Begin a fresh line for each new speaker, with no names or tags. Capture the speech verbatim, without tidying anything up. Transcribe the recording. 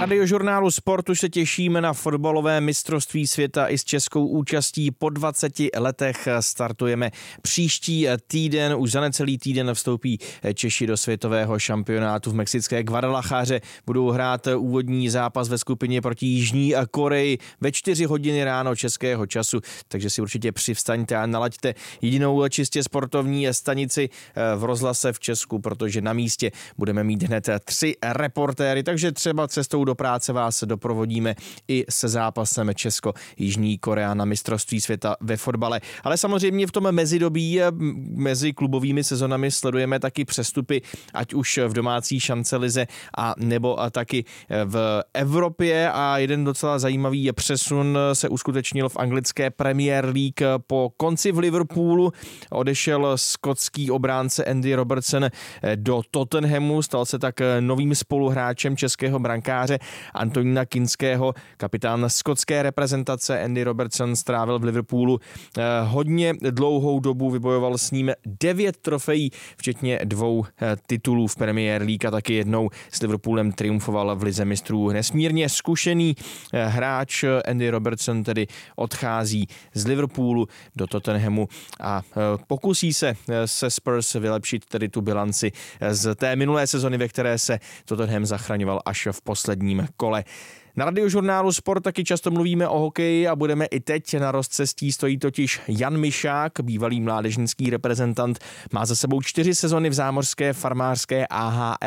Radiožurnálu Sport už se těšíme na fotbalové mistrovství světa i s českou účastí. Po dvaceti letech startujeme příští týden. Už za necelý týden vstoupí Češi do světového šampionátu v mexické Guadalajáře. Budou hrát úvodní zápas ve skupině proti Jižní Koreji ve čtyři hodiny ráno českého času, takže si určitě přivstaňte a nalaďte jedinou čistě sportovní stanici v rozhlase v Česku, protože na místě budeme mít hned tři reportéry, takže třeba cestou do práce vás doprovodíme i se zápasem Česko-Jižní Korea na mistrovství světa ve fotbale. Ale samozřejmě v tom mezidobí mezi klubovými sezonami sledujeme taky přestupy, ať už v domácí šancelize a nebo taky v Evropě, a jeden docela zajímavý přesun se uskutečnil v anglické Premier League. Po konci v Liverpoolu odešel skotský obránce Andy Robertson do Tottenhamu, stal se tak novým spoluhráčem českého brankáře Antonína Kinského. Kapitán skotské reprezentace Andy Robertson strávil v Liverpoolu hodně dlouhou dobu, vybojoval s ním devět trofejí, včetně dvou titulů v Premier League, a taky jednou s Liverpoolem triumfoval v lize mistrů. Nesmírně zkušený hráč Andy Robertson tedy odchází z Liverpoolu do Tottenhamu a pokusí se se Spurs vylepšit tedy tu bilanci z té minulé sezony, ve které se Tottenham zachraňoval až v posledním kole. Na Radiožurnálu Sport taky často mluvíme o hokeji a budeme i teď. Na rozcestí stojí totiž Jan Mišák, bývalý mládežnický reprezentant. Má za sebou čtyři sezony v zámořské farmářské A H